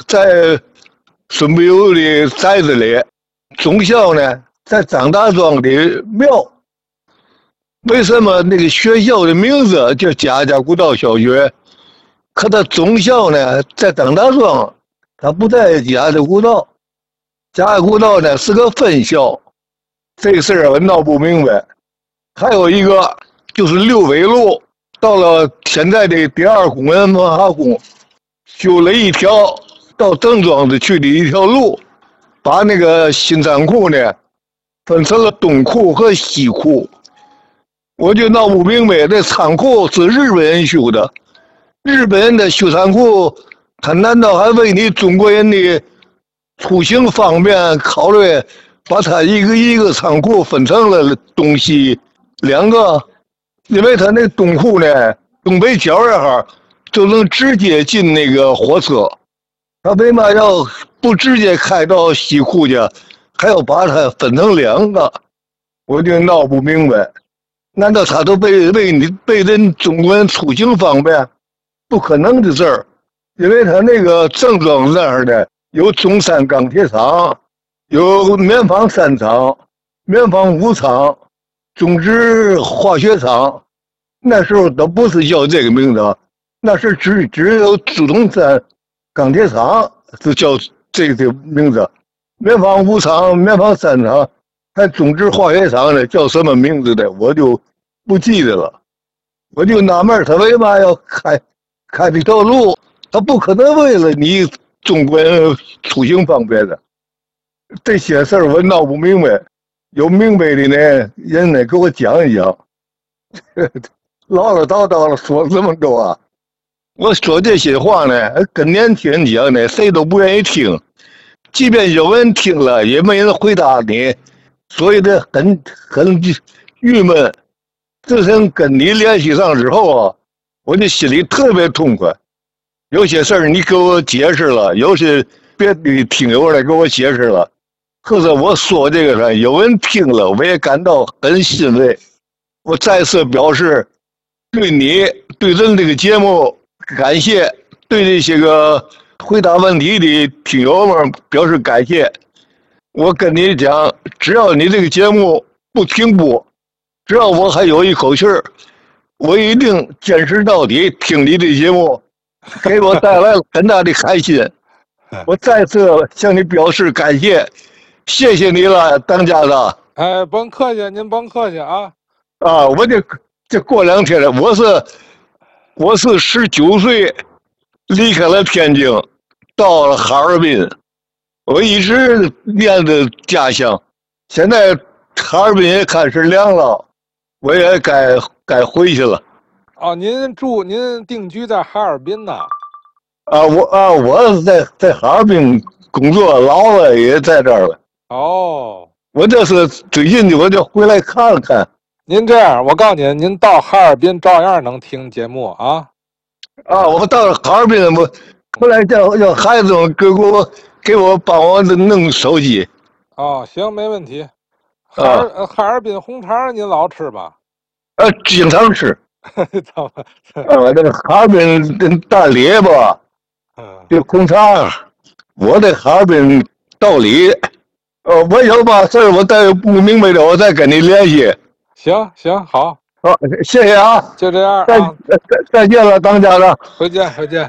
在孙不友的宅子里，中校呢在张大庄的庙。为什么那个学校的名字叫贾家古道小学？可他中校呢在张大庄，他不在贾家古道。贾家古道呢是个分校，这个事儿我闹不明白。还有一个就是六纬路，到了现在的第2公园文化宫，修了一条到郑庄子去的一条路，把那个新仓库呢分成了东库和西库。我就闹不明白，这仓库是日本人修的，日本人的修仓库，他难道还为你中国人的出行方便考虑，把它一个一个仓库分成了东西2个？因为他那东库呢，东北角这哈就能直接进那个火车，他为嘛要不直接开到西库去，还要把它分成2个？我就闹不明白。难道他都被人中国人出行方便？不可能的事儿，因为他那个郑庄那儿的有中山钢铁厂，有棉纺3厂、棉纺5厂、中植化学厂，那时候都不是叫这个名字，那是只有中山钢铁厂是叫这个名字，棉纺5厂、棉纺3厂。还中植化学厂呢，叫什么名字的我就不记得了。我就纳闷，他为嘛要开这条路？他不可能为了你中国人出行方便的。这些事儿我闹不明白，有明白的呢人呢给我讲一讲。唠唠叨叨了说这么多啊，我说这些话呢，跟年轻人讲呢，谁都不愿意听。即便有人听了，也没人回答你。所以呢，很郁闷。自从跟你联系上之后啊，我的心里特别痛快。有些事儿你给我解释了，有些别的听友来给我解释了，可是我说这个呢，有人听了，我也感到很欣慰。我再次表示对你对人这个节目感谢，对这些个回答问题的听友们表示感谢。我跟你讲，只要你这个节目不停播，只要我还有一口气儿，我一定坚持到底，听你的节目，给我带来很大的开心。我再次向你表示感谢，谢谢你了，当家的。 哎，甭客气，您甭客气啊。 啊，我这过2天了，我是19岁离开了天津，到了哈尔滨。我一直念着家乡，现在哈尔滨也开始凉了，我也该回去了。 哦，您定居在哈尔滨呐？ 我是在哈尔滨工作，老了也在这儿了。 哦， 我这是最近的，我就回来看看。 您这样，我告诉您，您到哈尔滨照样能听节目啊。 我到了哈尔滨，我后来叫孩子们给我帮我弄手机。 哦，行，没问题。哈尔滨红肠您老吃吧？ 经常吃。 怎么？ 这个哈尔滨大列吧，这红肠，我在哈尔滨道里。我有嘛事儿，我再不明白的，我再跟你联系。 行，好。 好，谢谢啊。 就这样啊。 再见了，当家的。 回见。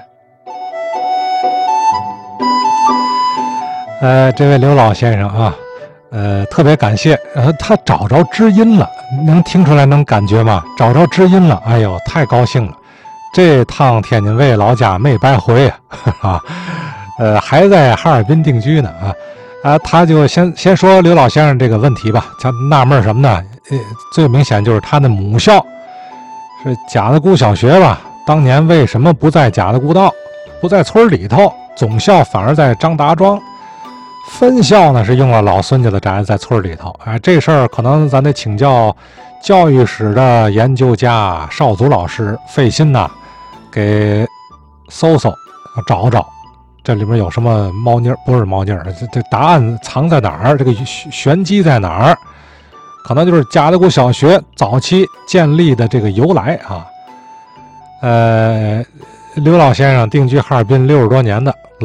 这位刘老先生啊，特别感谢，他找着知音了，能听出来，能感觉吗？找着知音了，哎呦，太高兴了！这趟天津卫老家没白回啊，还在哈尔滨定居呢他就先说刘老先生这个问题吧，他纳闷什么呢？最明显就是他的母校是贾子固小学吧？当年为什么不在贾子固道，不在村里头，总校反而在张达庄？分校呢是用了老孙家的宅子在村里头，这事儿可能咱得请教教育史的研究家少祖老师费心呐，给搜找，这里面有什么猫腻儿？不是猫腻儿，这答案藏在哪儿？这个玄机在哪儿？可能就是贾子固小学早期建立的这个由来啊。刘老先生定居哈尔滨60多年的。